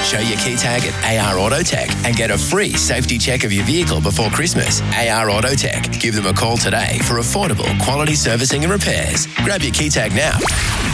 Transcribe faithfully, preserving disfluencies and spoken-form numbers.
Show your key tag at A R Autotech and get a free safety check of your vehicle before Christmas. A R Autotech. Give them a call today for affordable quality servicing and repairs. Grab your key tag now.